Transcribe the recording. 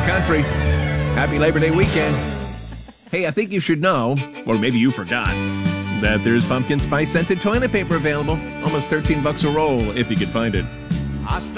country. Happy Labor Day weekend. Hey, I think you should know, or maybe you forgot, that there's pumpkin spice scented toilet paper available. Almost $13 a roll if you can find it.